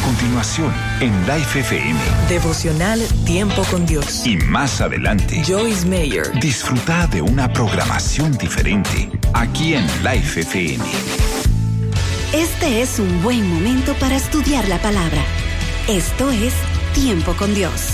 continuación en Life FM. Devocional Tiempo con Dios. Y más adelante, Joyce Meyer. Disfruta de una programación diferente aquí en Life FM. Este es un buen momento para estudiar la palabra. Esto es Tiempo con Dios.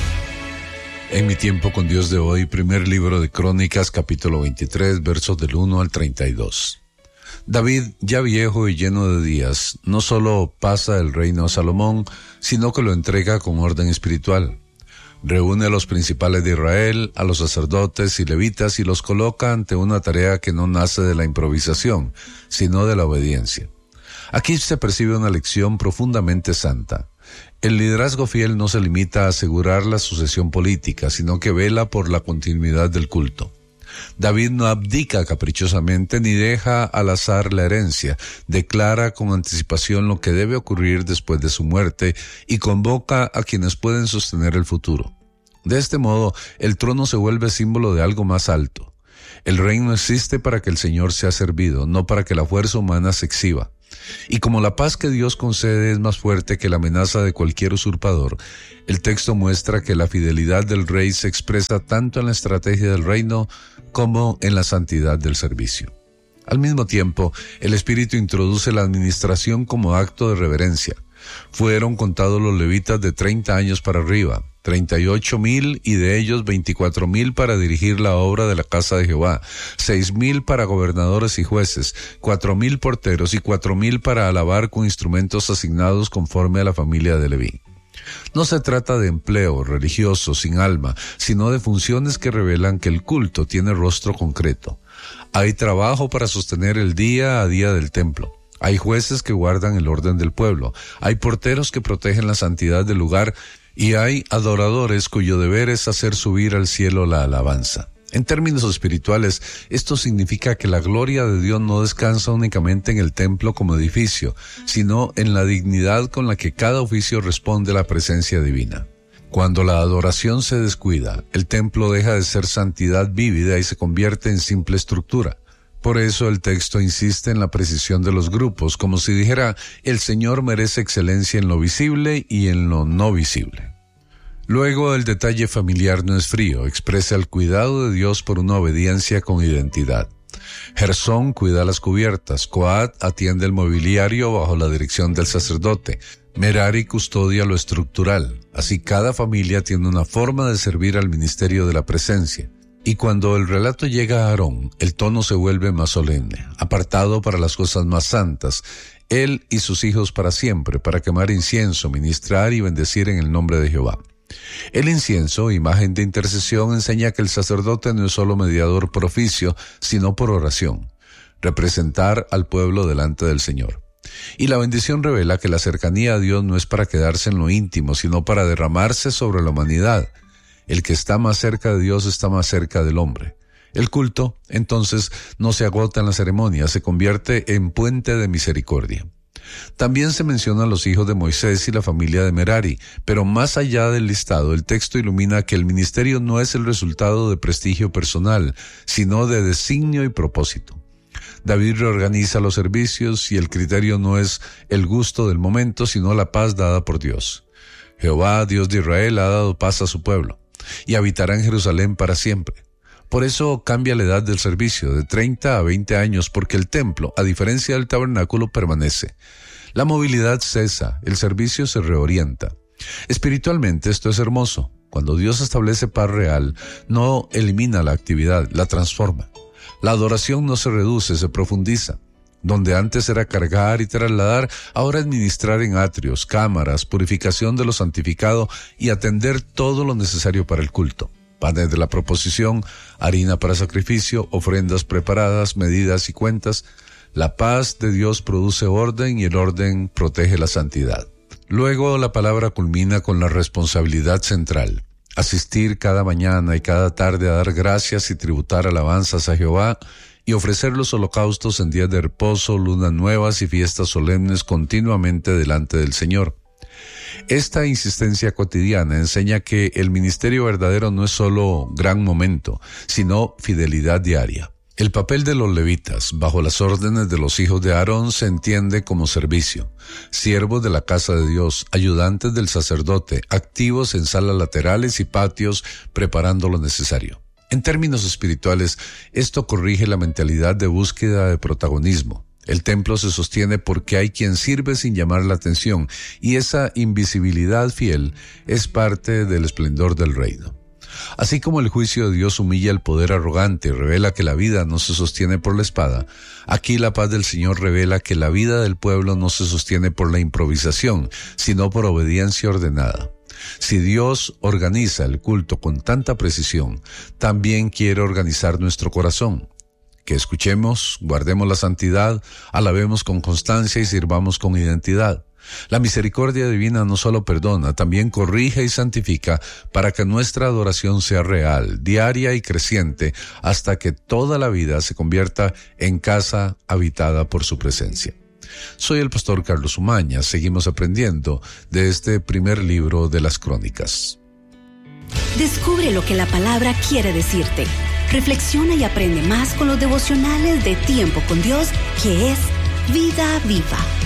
En mi Tiempo con Dios de hoy, primer libro de Crónicas, capítulo 23, versos del 1 al 32. David, ya viejo y lleno de días, no solo pasa el reino a Salomón, sino que lo entrega con orden espiritual. Reúne a los principales de Israel, a los sacerdotes y levitas y los coloca ante una tarea que no nace de la improvisación, sino de la obediencia. Aquí se percibe una lección profundamente santa. El liderazgo fiel no se limita a asegurar la sucesión política, sino que vela por la continuidad del culto. David no abdica caprichosamente ni deja al azar la herencia, declara con anticipación lo que debe ocurrir después de su muerte y convoca a quienes pueden sostener el futuro. De este modo, el trono se vuelve símbolo de algo más alto. El reino existe para que el Señor sea servido, no para que la fuerza humana se exhiba. Y como la paz que Dios concede es más fuerte que la amenaza de cualquier usurpador, el texto muestra que la fidelidad del rey se expresa tanto en la estrategia del reino como en la santidad del servicio. Al mismo tiempo, el Espíritu introduce la administración como acto de reverencia. Fueron contados los levitas de 30 años para arriba, 38,000, y de ellos 24,000 para dirigir la obra de la casa de Jehová, 6,000 para gobernadores y jueces, 4,000 porteros y 4,000 para alabar con instrumentos asignados conforme a la familia de Leví. No se trata de empleo religioso sin alma, sino de funciones que revelan que el culto tiene rostro concreto. Hay trabajo para sostener el día a día del templo. Hay jueces que guardan el orden del pueblo. Hay porteros que protegen la santidad del lugar. Y hay adoradores cuyo deber es hacer subir al cielo la alabanza. En términos espirituales, esto significa que la gloria de Dios no descansa únicamente en el templo como edificio, sino en la dignidad con la que cada oficio responde a la presencia divina. Cuando la adoración se descuida, el templo deja de ser santidad vívida y se convierte en simple estructura. Por eso el texto insiste en la precisión de los grupos, como si dijera, el Señor merece excelencia en lo visible y en lo no visible. Luego, el detalle familiar no es frío, expresa el cuidado de Dios por una obediencia con identidad. Gersón cuida las cubiertas, Coat atiende el mobiliario bajo la dirección del sacerdote, Merari custodia lo estructural. Así cada familia tiene una forma de servir al ministerio de la presencia. Y cuando el relato llega a Aarón, el tono se vuelve más solemne, apartado para las cosas más santas, él y sus hijos para siempre, para quemar incienso, ministrar y bendecir en el nombre de Jehová. El incienso, imagen de intercesión, enseña que el sacerdote no es solo mediador por oficio, sino por oración, representar al pueblo delante del Señor. Y la bendición revela que la cercanía a Dios no es para quedarse en lo íntimo, sino para derramarse sobre la humanidad. El que está más cerca de Dios está más cerca del hombre. El culto, entonces, no se agota en la ceremonia, se convierte en puente de misericordia. También se mencionan los hijos de Moisés y la familia de Merari, pero más allá del listado, el texto ilumina que el ministerio no es el resultado de prestigio personal, sino de designio y propósito. David reorganiza los servicios y el criterio no es el gusto del momento, sino la paz dada por Dios. Jehová, Dios de Israel, ha dado paz a su pueblo y habitará en Jerusalén para siempre. Por eso cambia la edad del servicio de 30 a 20 años, porque el templo, a diferencia del tabernáculo, permanece. La movilidad cesa, el servicio se reorienta. Espiritualmente esto es hermoso. Cuando Dios establece paz real, no elimina la actividad, la transforma. La adoración no se reduce, se profundiza. Donde antes era cargar y trasladar, ahora es ministrar en atrios, cámaras, purificación de lo santificado y atender todo lo necesario para el culto. Panes de la proposición, harina para sacrificio, ofrendas preparadas, medidas y cuentas. La paz de Dios produce orden y el orden protege la santidad. Luego la palabra culmina con la responsabilidad central. Asistir cada mañana y cada tarde a dar gracias y tributar alabanzas a Jehová y ofrecer los holocaustos en días de reposo, lunas nuevas y fiestas solemnes continuamente delante del Señor. Esta insistencia cotidiana enseña que el ministerio verdadero no es solo gran momento, sino fidelidad diaria. El papel de los levitas, bajo las órdenes de los hijos de Aarón, se entiende como servicio, siervos de la casa de Dios, ayudantes del sacerdote, activos en salas laterales y patios, preparando lo necesario. En términos espirituales, esto corrige la mentalidad de búsqueda de protagonismo. El templo se sostiene porque hay quien sirve sin llamar la atención, y esa invisibilidad fiel es parte del esplendor del reino. Así como el juicio de Dios humilla el poder arrogante y revela que la vida no se sostiene por la espada, aquí la paz del Señor revela que la vida del pueblo no se sostiene por la improvisación, sino por obediencia ordenada. Si Dios organiza el culto con tanta precisión, también quiere organizar nuestro corazón. Que escuchemos, guardemos la santidad, alabemos con constancia y sirvamos con identidad. La misericordia divina no solo perdona, también corrige y santifica para que nuestra adoración sea real, diaria y creciente, hasta que toda la vida se convierta en casa habitada por su presencia. Soy el pastor Carlos Umaña. Seguimos aprendiendo de este primer libro de las Crónicas. Descubre lo que la palabra quiere decirte. Reflexiona y aprende más con los devocionales de Tiempo con Dios, que es Vida Viva.